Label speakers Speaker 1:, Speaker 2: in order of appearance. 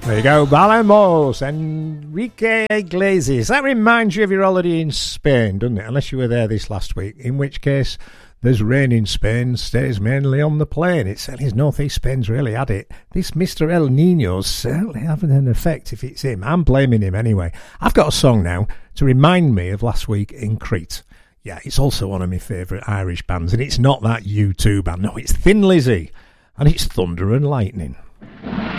Speaker 1: There you go, Balamos, Enrique Iglesias. That reminds you of your holiday in Spain, doesn't it? Unless you were there this last week, in which case there's rain in Spain, stays mainly on the plain. It certainly is northeast Spain's really had it. This Mr. El Nino's certainly having an effect if it's him. I'm blaming him anyway. I've got a song now to remind me of last week in Crete. Yeah, it's also one of my favourite Irish bands, and it's not that U2 band. No, it's Thin Lizzy, and it's Thunder and Lightning.